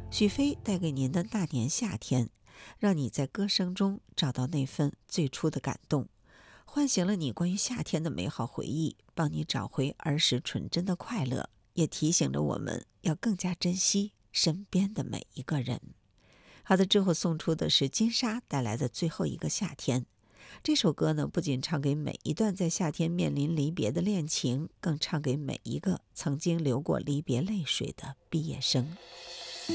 许飞带给您的那年夏天，让你在歌声中找到那份最初的感动，唤醒了你关于夏天的美好回忆，帮你找回儿时纯真的快乐，也提醒着我们要更加珍惜身边的每一个人。好的，之后送出的是金莎带来的最后一个夏天。这首歌呢，不仅唱给每一段在夏天面临离别的恋情，更唱给每一个曾经流过离别泪水的毕业生。